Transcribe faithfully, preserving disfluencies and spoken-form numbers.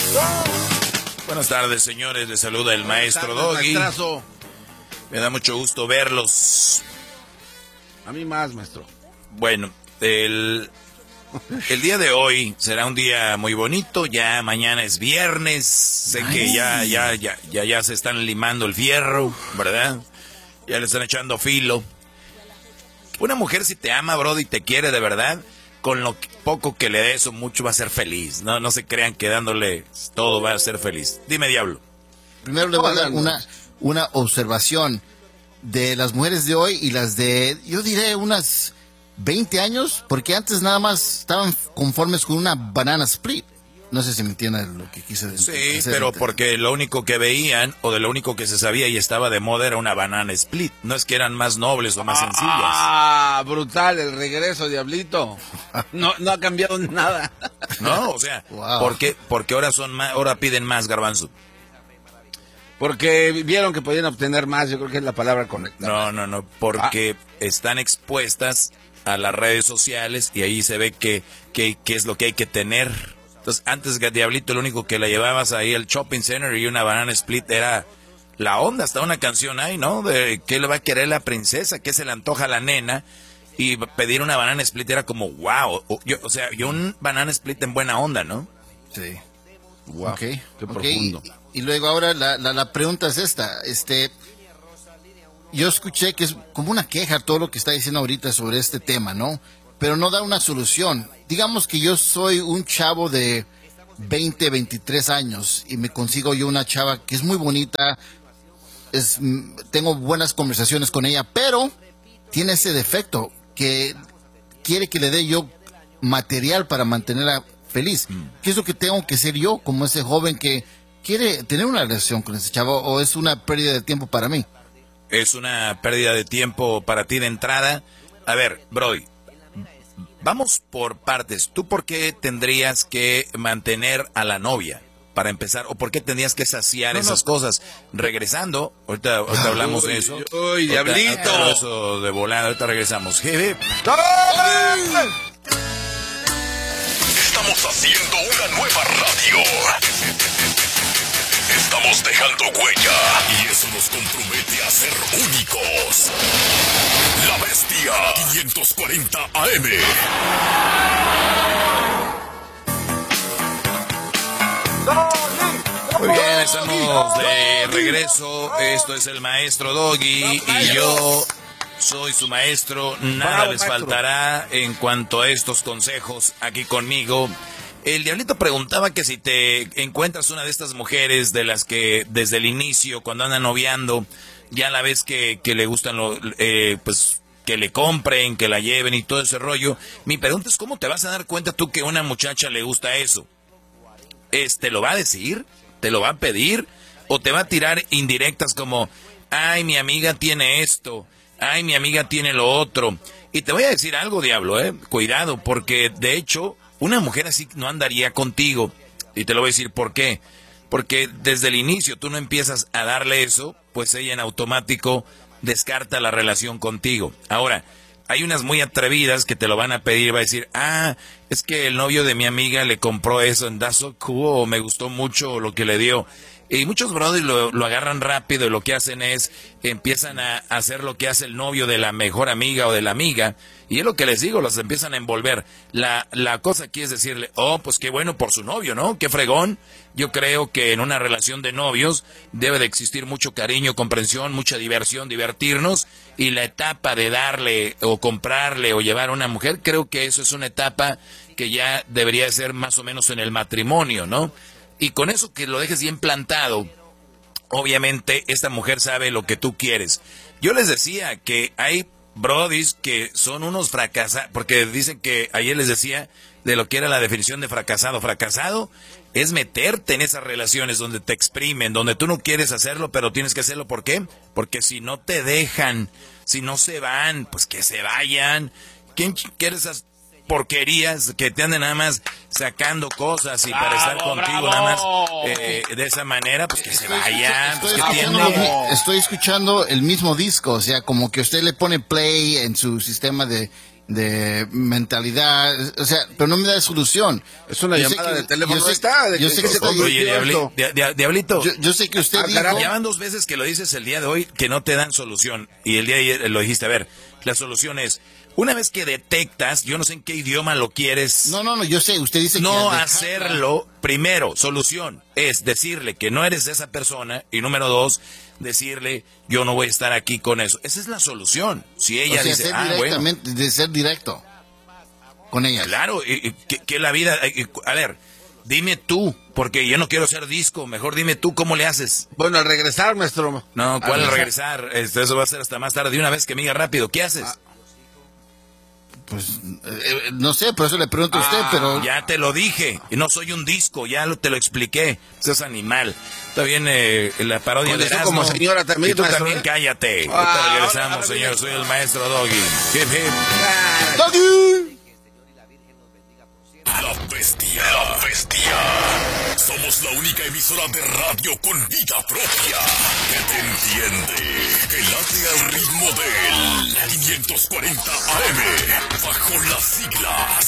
Buenas tardes, señores. Les saluda el maestro Doggy. Maestrazo. Me da mucho gusto verlos. A mí más, maestro. Bueno, el, el día de hoy será un día muy bonito. Ya mañana es viernes. Sé Ay. que ya, ya, ya, ya, ya se están limando el fierro, ¿verdad? Ya le están echando filo. Una mujer, si te ama, brody, y te quiere de verdad, con lo poco que le des o mucho va a ser feliz. No, no se crean que dándole todo va a ser feliz. Dime, diablo. Primero le voy a dar una, una observación de las mujeres de hoy y las de, yo diré, unas veinte años, porque antes nada más estaban conformes con una banana split. No sé si me entienden lo que quise decir. Sí, pero porque lo único que veían o de lo único que se sabía y estaba de moda era una banana split. No es que eran más nobles o más sencillas. Ah, brutal, el regreso, diablito. No, no ha cambiado nada. No, o sea, wow. ¿por qué? Porque ahora son más, ahora piden más, Garbanzo. Porque vieron que podían obtener más, yo creo que es la palabra correcta. No, no, no, porque ah. están expuestas a las redes sociales y ahí se ve que, que, que es lo que hay que tener. Entonces, antes que Diablito, lo único que la llevabas ahí al shopping center y una banana split era la onda. Hasta una canción ahí, ¿no? De qué le va a querer la princesa, qué se le antoja a la nena. Y pedir una banana split era como, wow. O, yo, o sea, yo un banana split en buena onda, ¿no? Sí. Wow. Okay. Qué okay. profundo. Y, y luego ahora la, la, la pregunta es esta. Este, yo escuché que es como una queja todo lo que está diciendo ahorita sobre este tema, ¿no? Pero no da una solución. Digamos que yo soy un chavo de veinte, veintitrés años y me consigo yo una chava que es muy bonita, es, tengo buenas conversaciones con ella, pero tiene ese defecto que quiere que le dé yo material para mantenerla feliz. ¿Qué es lo que tengo que ser yo como ese joven que quiere tener una relación con ese chavo, o es una pérdida de tiempo para mí? Es una pérdida de tiempo para ti de entrada. A ver, Brody, vamos por partes. ¿Tú por qué tendrías que mantener a la novia para empezar? ¿O por qué tendrías que saciar no, esas no. cosas? Regresando, ahorita, ahorita hablamos uy, de eso. ¡Uy, diablito! Ahorita, eso de volada, ahorita regresamos. Hip, hip. Estamos haciendo una nueva radio. Estamos dejando huella y eso nos compromete a ser únicos. La Bestia quinientos cuarenta A M. Muy bien, estamos de regreso. Esto es el maestro Doggy y yo soy su maestro. Nada les faltará en cuanto a estos consejos aquí conmigo. El Diablito preguntaba que si te encuentras una de estas mujeres de las que desde el inicio, cuando andan noviando, ya la ves que, que le gustan, lo, eh, pues que le compren, que la lleven y todo ese rollo. Mi pregunta es, ¿cómo te vas a dar cuenta tú que a una muchacha le gusta eso? ¿Es, ¿Te lo va a decir? ¿Te lo va a pedir? ¿O te va a tirar indirectas como, ay, mi amiga tiene esto, ay, mi amiga tiene lo otro? Y te voy a decir algo, diablo, eh, cuidado, porque de hecho una mujer así no andaría contigo. Y te lo voy a decir por qué. Porque desde el inicio tú no empiezas a darle eso, pues ella en automático descarta la relación contigo. Ahora, hay unas muy atrevidas que te lo van a pedir, va a decir, ah, es que el novio de mi amiga le compró eso en That's So Cool, o me gustó mucho lo que le dio. Y muchos brothers lo, lo agarran rápido y lo que hacen es, empiezan a hacer lo que hace el novio de la mejor amiga o de la amiga. Y es lo que les digo, los empiezan a envolver. La, la cosa aquí es decirle, oh, pues qué bueno por su novio, ¿no? Qué fregón. Yo creo que en una relación de novios debe de existir mucho cariño, comprensión, mucha diversión, divertirnos. Y la etapa de darle o comprarle o llevar a una mujer, creo que eso es una etapa que ya debería ser más o menos en el matrimonio, ¿no? Y con eso que lo dejes bien plantado, obviamente esta mujer sabe lo que tú quieres. Yo les decía que hay brodis que son unos fracasados, porque dicen que ayer les decía de lo que era la definición de fracasado. Fracasado es meterte en esas relaciones donde te exprimen, donde tú no quieres hacerlo, pero tienes que hacerlo. ¿Por qué? Porque si no te dejan, si no se van, pues que se vayan. ¿Quién quiere esas porquerías que te anden nada más sacando cosas y bravo, para estar contigo bravo. Nada más eh, de esa manera, pues que estoy, se vayan? Estoy, pues, escuchando, tiene... estoy escuchando el mismo disco, o sea, como que usted le pone play en su sistema de, de mentalidad, o sea, pero no me da solución. Es una Yo sé llamada que- de teléfono. yo sé- está, de yo que- sé que que- está- que- Oye, Diabli- esto. Dia- Dia- Diablito, Yo, yo sé que usted Ah, dijo... carajo. ya van dos veces que lo dices el día de hoy que no te dan solución. Y el día de ayer lo dijiste. A ver, la solución es, una vez que detectas, yo no sé en qué idioma lo quieres, No, no, no, yo sé, usted dice que... no al dejarla- hacerlo. Primero, solución es decirle que no eres esa persona. Y número dos, decirle, yo no voy a estar aquí con eso. Esa es la solución. Si O ella sea, dice, ser ah, bueno, directamente, de ser directo con ella. claro, y- y que, que la vida, y- y- a ver, dime tú, porque yo no quiero ser disco, mejor dime tú cómo le haces. Bueno, al regresar, maestro. No, ¿cuál Al regresar? Este, eso va a ser hasta más tarde. De una vez que me diga rápido, ¿qué haces? Pues, eh, no sé, por eso le pregunto a usted, pero... Ya te lo dije, y no soy un disco, ya lo, te lo expliqué. Seas animal. Está bien eh, la parodia Con de eso Erasmo. como señora también, Y tú maestro, también ¿eh? cállate. Ah, Ahorita ahora- regresamos, ahora señor. viene- Soy el maestro Doggy. Hip, hip. ¡Doggy! La bestia. La bestia. Somos la única emisora de radio con vida propia que te entiende, que late al ritmo del quinientos cuarenta A M, bajo las siglas